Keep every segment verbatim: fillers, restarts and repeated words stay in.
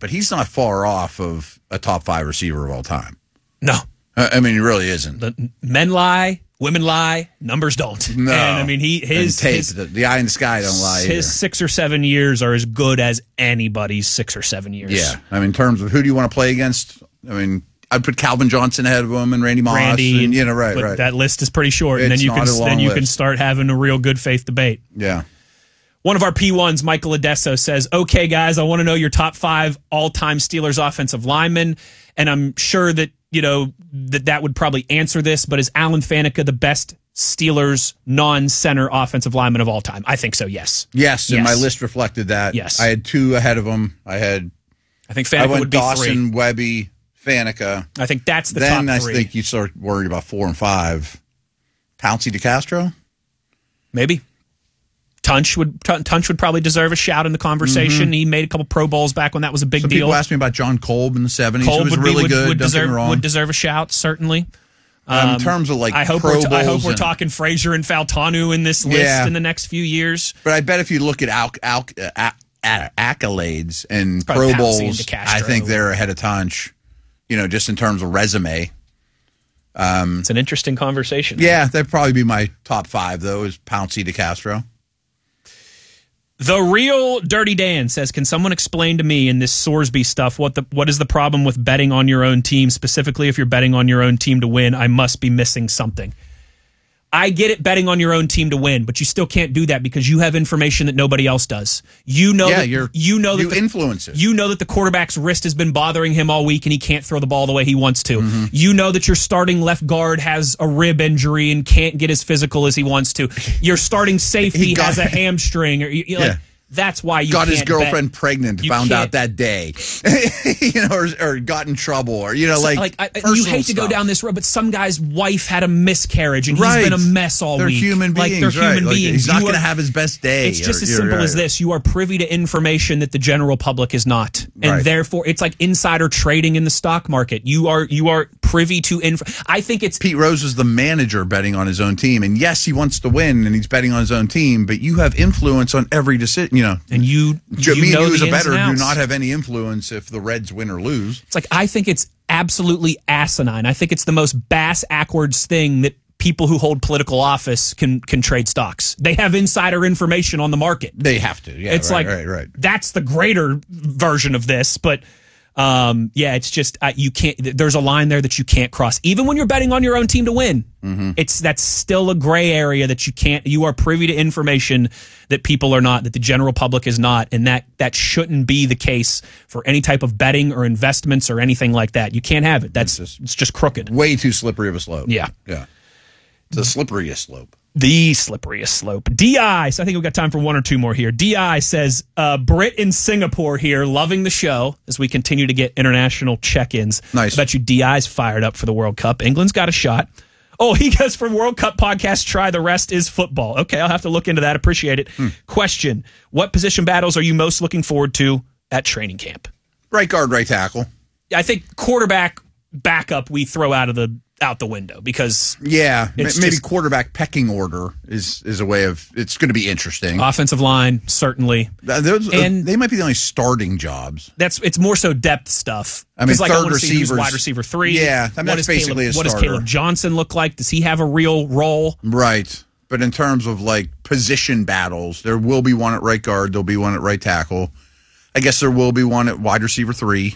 but he's not far off of a top five receiver of all time. No. I mean, he really isn't. The men lie, women lie, numbers don't. No. And I mean, he his, tape, his the, the eye in the sky don't lie his either. six or seven years are as good as anybody's six or seven years. Yeah. I mean, in terms of who do you want to play against? I mean, I'd put Calvin Johnson ahead of him and Randy Moss. Randy, and, you know, right, but right. That list is pretty short, It's and then you not can a long then you list. can start having a real good faith debate. Yeah. One of our P ones, Michael Adesso, says, okay, guys, I want to know your top five all-time Steelers offensive linemen, and I'm sure that, you know, that that would probably answer this, but is Alan Faneca the best Steelers non-center offensive lineman of all time? I think so, yes. Yes, and Yes. my list reflected that. Yes. I had two ahead of him. I had I think I Faneca went would be Dawson, three. Webby, Faneca. I think that's the then top I three. think you start worried about four and five. Pouncey DeCastro? Maybe. Tunch would Tunch would probably deserve a shout in the conversation. He made a couple Pro Bowls back when that was a big Some deal. people asked me about John Kolb in the seventies. Kolb He was would really be, would, good. would don't get me deserve wrong. would deserve a shout, certainly. Um, Um, in terms of like I hope Pro we're t- I hope Bowls we're and- talking Frazier and Faltanu in this list Yeah. in the next few years. But I bet if you look at al- al- uh, a- accolades and Probably Pro Pouncey and Bowls, DeCastro. I think they're ahead of Tunch, you know, just in terms of resume. It's an interesting conversation. Yeah, that'd probably be my top five, though, is Pouncey DeCastro. The real Dirty Dan says, can someone explain to me in this Sorsby stuff what the what is the problem with betting on your own team, specifically if you're betting on your own team to win? I must be missing something. I get it, betting on your own team to win, but you still can't do that because you have information that nobody else does. You know Yeah, that you're, you know that you the, influence it. You know that the quarterback's wrist has been bothering him all week and he can't throw the ball the way he wants to. Mm-hmm. You know that your starting left guard has a rib injury and can't get as physical as he wants to. Your starting safety He got- has a hamstring. Or you, you know, Yeah. like, that's why you got can't his girlfriend bet. pregnant, You found can't- out that day, you know, or, or got in trouble, or you know, So, like, like I, you personal hate to go stuff. down this road, but some guy's wife had a miscarriage and Right. he's been a mess all They're week. human like beings, they're right. human Like, beings. he's not You going to are- have his best day. It's just You're- as simple you're as right. this. You are privy to information that the general public is not. And Right. therefore it's like insider trading in the stock market. You are you are privy to info. I think it's Pete Rose is the manager betting on his own team, and yes, he wants to win, and he's betting on his own team. But you have influence on every decision. You know, and you Joe, you me and know you as the a ins better and do outs. not have any influence if the Reds win or lose. It's like I think it's absolutely asinine. I think it's the most bass backwards thing that people who hold political office can can trade stocks. They have insider information on the market. They have to. Yeah, It's right, like right, right. that's the greater version of this, but um, yeah, it's just uh, you can't. There's a line there that you can't cross, even when you're betting on your own team to win. Mm-hmm. It's that's still a gray area that you can't. You are privy to information that people are not, that the general public is not, and that that shouldn't be the case for any type of betting or investments or anything like that. You can't have it. That's It's just- it's just crooked. Way too slippery of a slope. Yeah. Yeah. It's the slipperiest slope. The slipperiest slope. D I, so I think we've got time for one or two more here. D I says, uh, Brit in Singapore here, loving the show as we continue to get international check-ins. Nice. I bet you D I's fired up for the World Cup. England's got a shot. Oh, he goes from World Cup podcast, try the rest is football. Okay, I'll have to look into that. Appreciate it. Hmm. Question, what position battles are you most looking forward to at training camp? Right guard, right tackle. I think quarterback, backup, we throw out of the out the window because Yeah, m- It's maybe just- quarterback pecking order is is a way of. It's going to be interesting. offensive line, certainly. Th- those, uh, and- they might be the only starting jobs. That's it's more so depth stuff. I mean, 'Cause, like, I third wanna see who's receivers- wide receiver three. Yeah, I mean, What that's does basically Caleb, a what does starter. Caleb Johnson look like? Does he have a real role? Right. But in terms of like position battles, there will be one at right guard. There'll be one at right tackle. I guess there will be one at wide receiver three.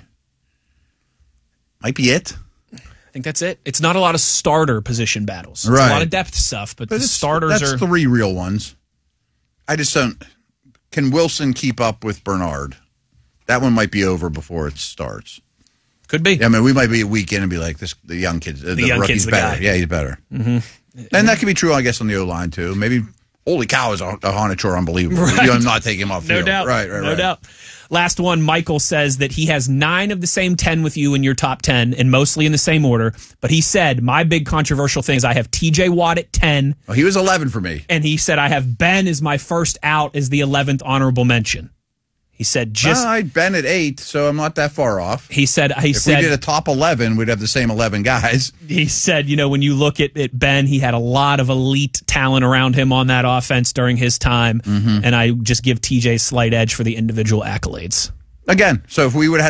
Might be it. I think that's it. It's not a lot of starter position battles. It's Right. a lot of depth stuff, but, But the it's- starters that's are. three real ones. I just don't. Can Wilson keep up with Bernard? That one might be over before it starts. Could be. Yeah, I mean, we might be a week in and be like, "This the young kid, the, young rookie's kid's the better." guy. Yeah, he's better. Mm-hmm. And that could be true, I guess, on the O line too. Maybe holy cow is a, a Honachor unbelievable. Right. You know, I'm not taking him off. No field. doubt. Right, right, no right. doubt. Last one, Michael says that he has nine of the same ten with you in your top ten, and mostly in the same order. But he said, my big controversial thing is I have T J Watt at ten, Well, he was eleven for me. and he said I have Ben as my first out as the eleventh honorable mention. He said just Well, I'd been at eight, so I'm not that far off. he said he If said we did a top eleven, we'd have the same eleven guys. he said, you know, when you look at, at Ben, he had a lot of elite talent around him on that offense during his time, Mm-hmm. and I just give T J a slight edge for the individual accolades. Again, so if we would have